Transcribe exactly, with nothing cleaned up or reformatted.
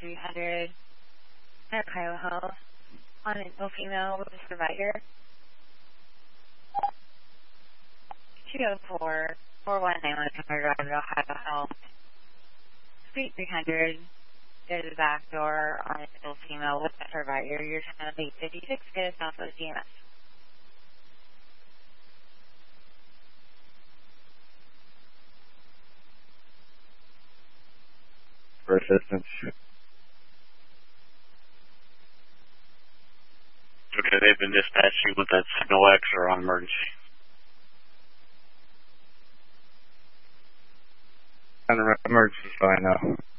three hundred at Ohio Health on an ill female with a provider. two oh four, four one nine one Drive at Ohio Health. Suite three hundred. Go to the back door on an ill female with a provider. Your time is eight fifty-six. Go to Southwest D M S. For assistance. Okay, they've been dispatching with that Signal X or on emergency. On emergency, fine now.